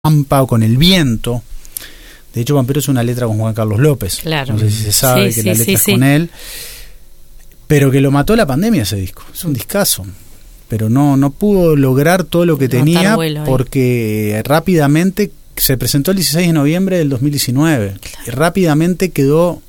pampa o con el viento. De hecho, Vampiro es una letra con Juan Carlos López. Claro. No sé si se sabe que la letra es con él. Pero que lo mató la pandemia ese disco. Es un discazo. Pero no pudo lograr todo lo que tenía porque rápidamente se presentó el 16 de noviembre del 2019. Claro. Y rápidamente quedó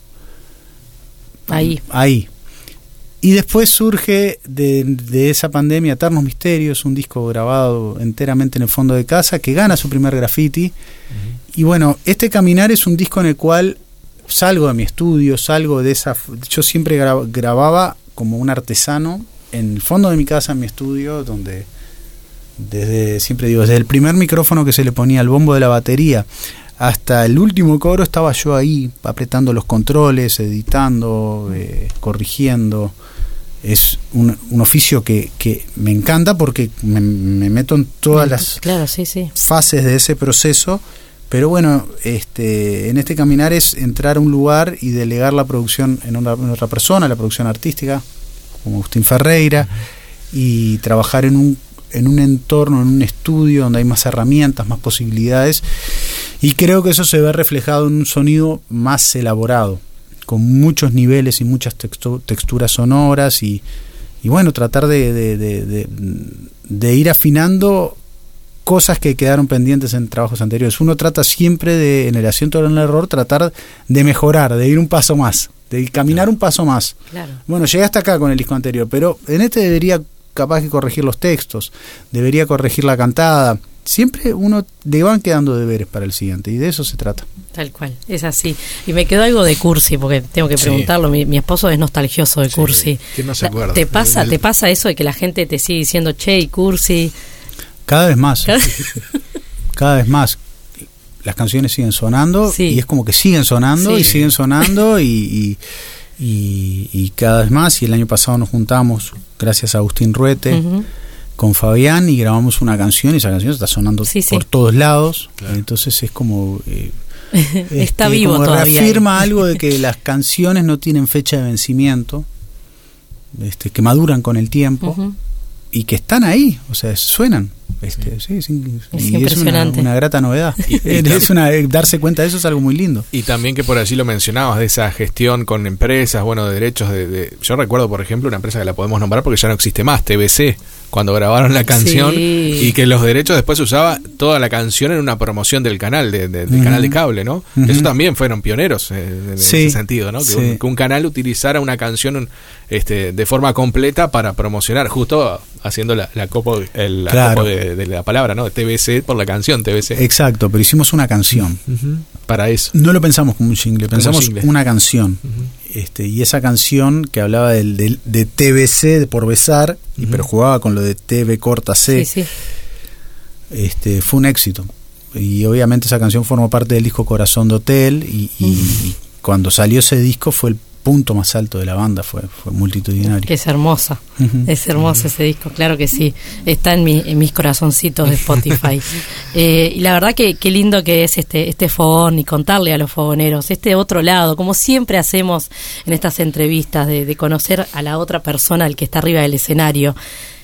ahí. Y después surge de esa pandemia Eternos Misterios, un disco grabado enteramente en el fondo de casa, que gana su primer graffiti. Uh-huh. Y bueno, este Caminar es un disco en el cual salgo de mi estudio, salgo de esa... Yo siempre grababa como un artesano en el fondo de mi casa, en mi estudio, donde siempre digo, desde el primer micrófono que se le ponía al bombo de la batería hasta el último coro estaba yo ahí, apretando los controles, editando, corrigiendo. Es un oficio que me encanta porque me meto en todas las fases de ese proceso, pero bueno, en este Caminar es entrar a un lugar y delegar la producción en otra persona, la producción artística, como Agustín Ferreira, y trabajar en un entorno, en un estudio donde hay más herramientas, más posibilidades, y creo que eso se ve reflejado en un sonido más elaborado, con muchos niveles y muchas texturas sonoras y bueno, tratar de ir afinando cosas que quedaron pendientes en trabajos anteriores. Uno trata siempre en el asiento del error, tratar de mejorar, de ir un paso más, de caminar un paso más. Claro. Bueno, llegué hasta acá con el disco anterior, pero en este debería capaz que corregir los textos, debería corregir la cantada. Siempre uno le van quedando deberes para el siguiente y de eso se trata. Tal cual, es así. Y me quedó algo de Cursi, porque tengo que preguntarlo. Mi esposo es nostalgioso de Cursi. ¿Quién no se acuerda? ¿Te pasa eso de que la gente te sigue diciendo che y Cursi? Cada vez más. Cada vez más. Las canciones siguen sonando y es como que siguen sonando y siguen sonando y cada vez más. Y el año pasado nos juntamos, gracias a Agustín Ruete, con Fabián, y grabamos una canción y esa canción está sonando por todos lados. Claro. Entonces es como está vivo como todavía, reafirma algo de que las canciones no tienen fecha de vencimiento, que maduran con el tiempo y que están ahí, o sea, suenan. Es impresionante. Es una grata novedad. Darse cuenta de eso es algo muy lindo. Y también que por allí lo mencionabas, de esa gestión con empresas, bueno, de derechos yo recuerdo, por ejemplo, una empresa que la podemos nombrar porque ya no existe más, TBC, cuando grabaron la canción y que los derechos después se usaba toda la canción en una promoción del canal, del canal de cable, ¿no? Eso también fueron pioneros en ese sentido, ¿no? Que un canal utilizara una canción de forma completa para promocionar, justo haciendo la copo de la palabra, ¿no? TBC por la canción TBC. Exacto, pero hicimos una canción para eso. No lo pensamos como un jingle, pensamos una canción. Y esa canción que hablaba de TBC por besar, pero jugaba con lo de TV corta C, fue un éxito. Y obviamente esa canción formó parte del disco Corazón de Hotel y cuando salió ese disco fue el punto más alto de la banda, fue multitudinario. Que es hermosa, es hermoso ese disco, claro que sí, está en mis corazoncitos de Spotify. Y la verdad que qué lindo que es este fogón y contarle a los fogoneros este otro lado, como siempre hacemos en estas entrevistas, de conocer a la otra persona, al que está arriba del escenario.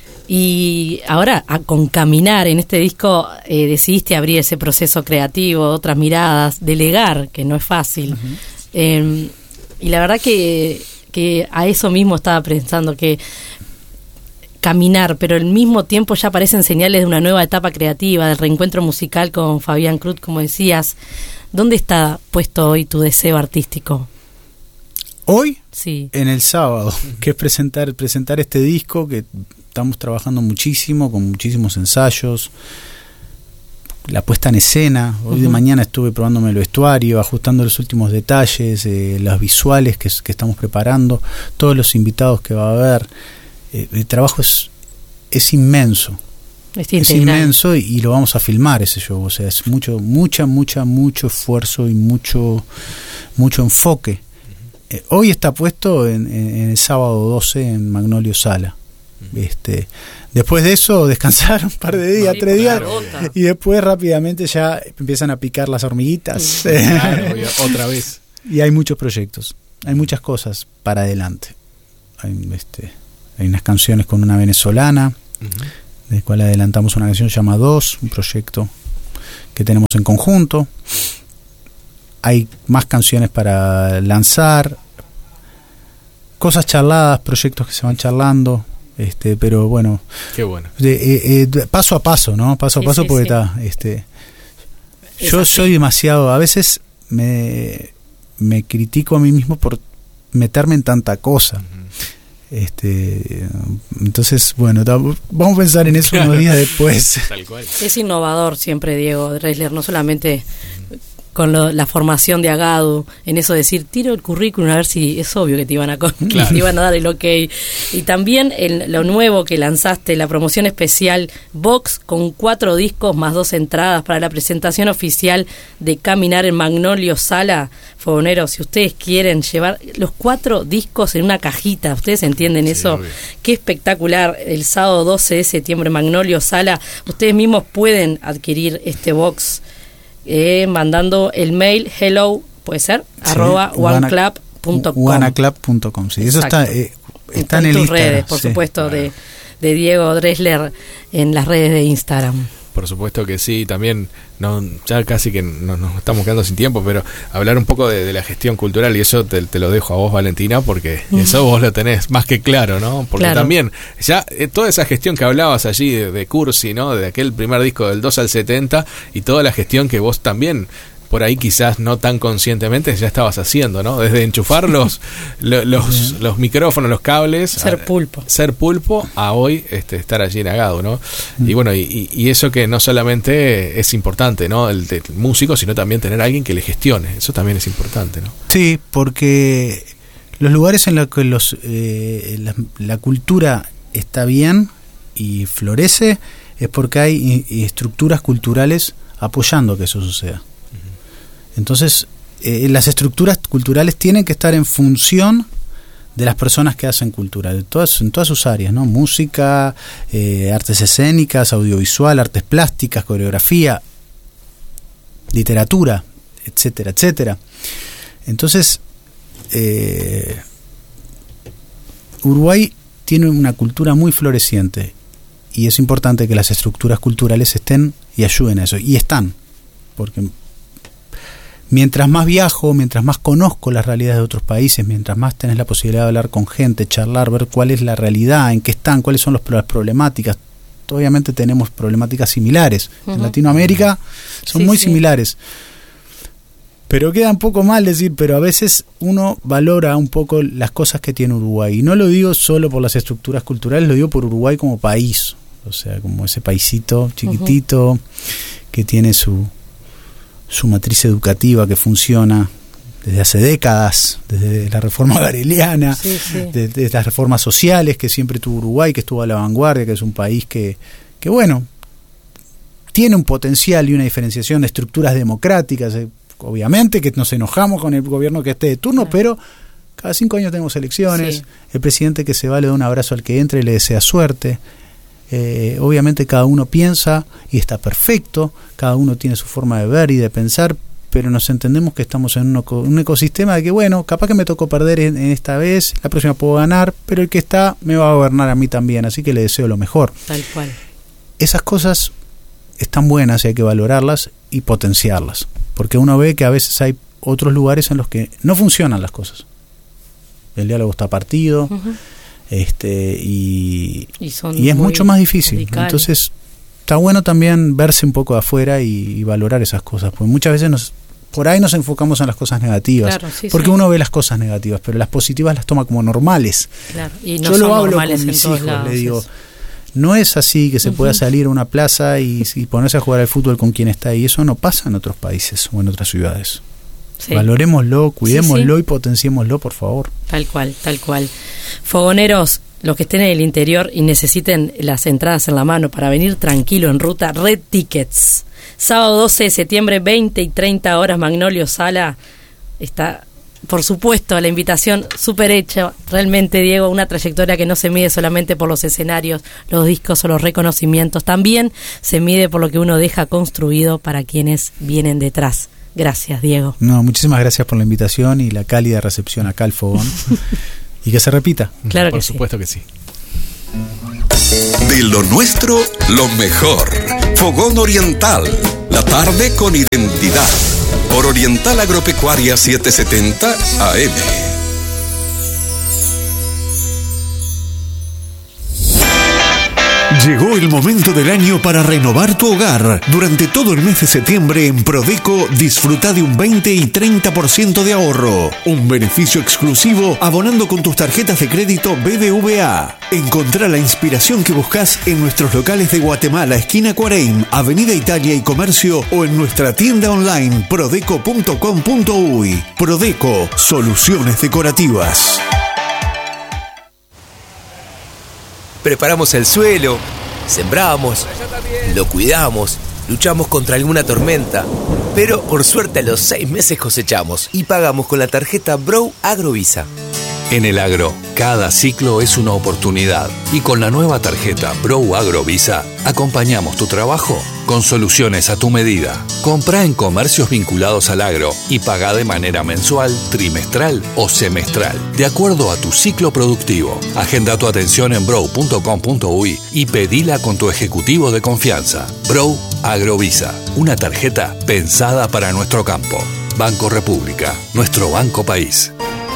Y ahora, con Caminar, en este disco, decidiste abrir ese proceso creativo, otras miradas, delegar, que no es fácil. Y la verdad que a eso mismo estaba pensando, que Caminar, pero al mismo tiempo ya aparecen señales de una nueva etapa creativa, del reencuentro musical con Fabián Cruz, como decías. ¿Dónde está puesto hoy tu deseo artístico? Hoy, en el sábado, que es presentar este disco, que estamos trabajando muchísimo, con muchísimos ensayos, la puesta en escena. Hoy de mañana estuve probándome el vestuario, ajustando los últimos detalles, las visuales que estamos preparando, todos los invitados que va a haber. El trabajo es inmenso. Es inmenso y lo vamos a filmar ese show. O sea, es mucho esfuerzo y mucho enfoque. Hoy está puesto en el sábado 12 en Magnolio Sala. Después de eso descansar un par de días, 3 días, y después rápidamente ya empiezan a picar las hormiguitas. Claro, otra vez. Y hay muchos proyectos, hay muchas cosas para adelante. Hay unas canciones con una venezolana, del cual adelantamos una canción llamada 2, un proyecto que tenemos en conjunto. Hay más canciones para lanzar, cosas charladas, proyectos que se van charlando, pero bueno. Qué bueno. Paso a paso, ¿no? Paso a paso, porque está. Yo soy demasiado, a veces me critico a mí mismo por meterme en tanta cosa. Entonces, bueno, vamos a pensar en eso unos días después. Tal cual. Es innovador siempre Diego Dresler, no solamente con la formación de Agadu, en eso de decir, tiro el currículum a ver si es obvio que te iban a dar el ok. Y también lo nuevo que lanzaste, la promoción especial Box, con 4 discos más 2 entradas para la presentación oficial de Caminar en Magnolio Sala. Fogoneros, si ustedes quieren llevar los 4 discos en una cajita, ¿ustedes entienden eso? Obvio. Qué espectacular. El sábado 12 de septiembre, Magnolio Sala. Ustedes mismos pueden adquirir este box mandando el mail hello, puede ser, @oneclub.com. Oneclub.com, sí. Eso está en el tus redes, por supuesto, claro. de Diego Dresler en las redes de Instagram. Por supuesto que sí, también ya casi que nos estamos quedando sin tiempo, pero hablar un poco de la gestión cultural, y eso te lo dejo a vos, Valentina, porque eso vos lo tenés más que claro, ¿no? Porque claro. También ya toda esa gestión que hablabas allí de Cursi, ¿no? De aquel primer disco del 2 al 70, y toda la gestión que vos también por ahí quizás no tan conscientemente ya estabas haciendo, ¿no? Desde enchufar los micrófonos, los cables, ser pulpo a hoy estar allí en Agadu, ¿no? Y bueno, y eso que no solamente es importante, ¿no? El músico, sino también tener a alguien que le gestione. Eso también es importante, ¿no? Sí, porque los lugares en los que la cultura está bien y florece es porque hay estructuras culturales apoyando que eso suceda. Entonces, las estructuras culturales tienen que estar en función de las personas que hacen cultura, en todas sus áreas, ¿no? Música, artes escénicas, audiovisual, artes plásticas, coreografía, literatura, etcétera, etcétera. Entonces, Uruguay tiene una cultura muy floreciente y es importante que las estructuras culturales estén y ayuden a eso. Y están, porque mientras más viajo, mientras más conozco las realidades de otros países, mientras más tenés la posibilidad de hablar con gente, charlar, ver cuál es la realidad, en qué están, cuáles son las problemáticas. Obviamente tenemos problemáticas similares. En Latinoamérica son muy similares. Pero queda un poco mal decir, pero a veces uno valora un poco las cosas que tiene Uruguay. Y no lo digo solo por las estructuras culturales, lo digo por Uruguay como país. O sea, como ese paisito chiquitito que tiene su matriz educativa que funciona desde hace décadas, desde la reforma gareliana, desde las reformas sociales que siempre tuvo Uruguay, que estuvo a la vanguardia, que es un país que bueno, tiene un potencial y una diferenciación de estructuras democráticas. Obviamente que nos enojamos con el gobierno que esté de turno, pero cada 5 años tenemos elecciones, el presidente que se va le da un abrazo al que entre y le desea suerte. Obviamente cada uno piensa y está perfecto, cada uno tiene su forma de ver y de pensar, pero nos entendemos que estamos en un ecosistema de que bueno, capaz que me tocó perder en esta vez, la próxima puedo ganar, pero el que está me va a gobernar a mí también, así que le deseo lo mejor. Tal cual. Esas cosas están buenas y hay que valorarlas y potenciarlas, porque uno ve que a veces hay otros lugares en los que no funcionan las cosas. El diálogo está partido, y es mucho más difícil radicales. Entonces está bueno también verse un poco de afuera y valorar esas cosas, porque muchas veces por ahí nos enfocamos en las cosas negativas, porque uno ve las cosas negativas, pero las positivas las toma como normales. Y no yo lo hablo con mis hijos, le digo, no es así que se pueda salir a una plaza y ponerse a jugar al fútbol con quien está ahí. Eso no pasa en otros países o en otras ciudades. Valorémoslo, cuidémoslo y potenciémoslo, por favor. Tal cual. Fogoneros, los que estén en el interior y necesiten las entradas en la mano para venir tranquilo en ruta, Red Tickets. Sábado 12 de septiembre, 20 y 30 horas, Magnolio Sala. Está, por supuesto, la invitación súper hecha. Realmente, Diego, una trayectoria que no se mide solamente por los escenarios, los discos o los reconocimientos. También se mide por lo que uno deja construido para quienes vienen detrás. Gracias, Diego. No, muchísimas gracias por la invitación y la cálida recepción acá al Fogón. Y que se repita. Claro por que supuesto que sí. De lo nuestro, lo mejor. Fogón Oriental, la Tarde con identidad. Por Oriental Agropecuaria 770 AM. Llegó el momento del año para renovar tu hogar. Durante todo el mes de septiembre en Prodeco disfruta de un 20 y 30% de ahorro. Un beneficio exclusivo abonando con tus tarjetas de crédito BBVA. Encontrá la inspiración que buscas en nuestros locales de Guatemala, esquina Cuareim, Avenida Italia y Comercio, o en nuestra tienda online prodeco.com.uy. Prodeco, soluciones decorativas. Preparamos el suelo, sembramos, lo cuidamos, luchamos contra alguna tormenta, pero por suerte a los 6 meses cosechamos y pagamos con la tarjeta Bro Agrovisa. En el agro, cada ciclo es una oportunidad y con la nueva tarjeta Bro Agrovisa acompañamos tu trabajo con soluciones a tu medida. Comprá en comercios vinculados al agro y pagá de manera mensual, trimestral o semestral, de acuerdo a tu ciclo productivo. Agenda tu atención en bro.com.uy y pedila con tu ejecutivo de confianza. Bro Agrovisa, una tarjeta pensada para nuestro campo. Banco República, nuestro banco país.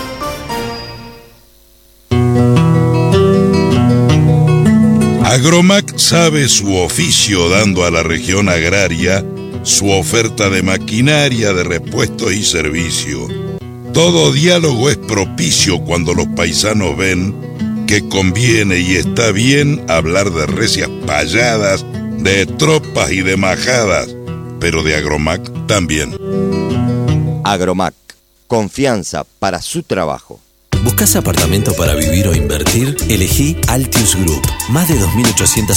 Agromac sabe su oficio dando a la región agraria su oferta de maquinaria, de repuestos y servicio. Todo diálogo es propicio cuando los paisanos ven que conviene y está bien hablar de recias payadas, de tropas y de majadas, pero de Agromac también. Agromac, confianza para su trabajo. ¿Buscas apartamento para vivir o invertir? Elegí Altius Group. Más de 2.800